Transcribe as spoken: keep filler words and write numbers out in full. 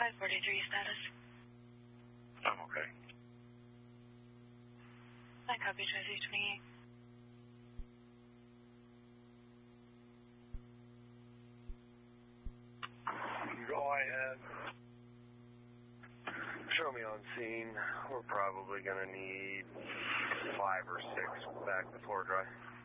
five forty-three status. I'm okay. I copy Tracy twenty-eight. Go ahead. Show me on scene. We're probably going to need five or six back to floor dry.